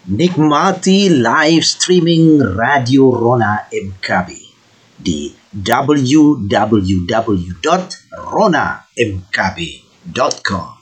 Nikmati live streaming Radio Rona MKB di www.ronamkb.com.